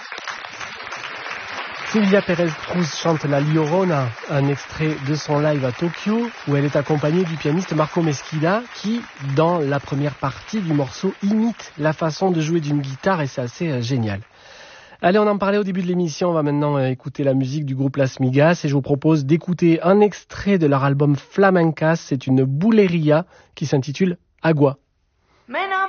Silvia Pérez-Cruz chante La Llorona, un extrait de son live à Tokyo, où elle est accompagnée du pianiste Marco Mesquida, qui, dans la première partie du morceau, imite la façon de jouer d'une guitare, et c'est assez génial. Allez, on en parlait au début de l'émission, on va maintenant écouter la musique du groupe Las Migas, et je vous propose d'écouter un extrait de leur album Flamencas, c'est une bulería qui s'intitule Agua.